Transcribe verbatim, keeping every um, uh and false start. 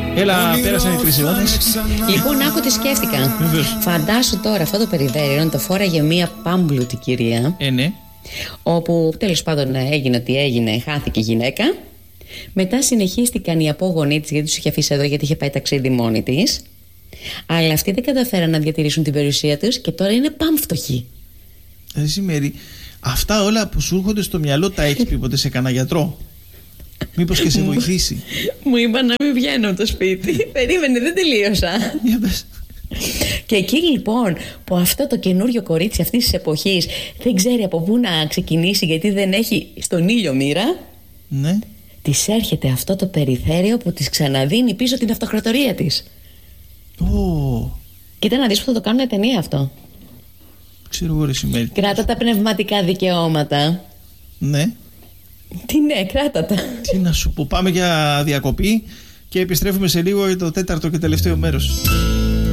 Έλα, πέρασαν οι τρεις αιώνες. Λοιπόν, άκου τι σκέφτηκα. Φαντάσου τώρα αυτό το περιδέρειο να το φόραγε μία πάμπλουτη κυρία. Ε, ναι. Όπου τέλος πάντων έγινε ότι έγινε, χάθηκε η γυναίκα. Μετά συνεχίστηκαν οι απόγονοί της, γιατί τους είχε αφήσει εδώ, γιατί είχε πάει ταξίδι μόνη της. Αλλά αυτοί δεν καταφέραν να διατηρήσουν την περιουσία τους και τώρα είναι πάμφτωχοι. Εσύ Μέρη, αυτά όλα που σου έρχονται στο μυαλό τα έχεις πει ποτέ σε κανένα γιατρό? Μήπως και σε βοηθήσει? Μου είπαν να μην βγαίνω από το σπίτι. Περίμενε, δεν τελείωσα. Για πες. Και εκεί λοιπόν που αυτό το καινούριο κορίτσι αυτής της εποχής δεν ξέρει από πού να ξεκινήσει, γιατί δεν έχει στον ήλιο μοίρα, ναι, της έρχεται αυτό το περιθώριο που της ξαναδίνει πίσω την αυτοκρατορία της. Oh. Κοίτα να δεις που θα το κάνουν ταινία αυτό. Ξέρω εγώ ρε Σημέρη. Κράτα τα πνευματικά δικαιώματα. Ναι. Τι ναι, κράτα τα. Τι να σου πω, πάμε για διακοπή και επιστρέφουμε σε λίγο για το τέταρτο και τελευταίο μέρος.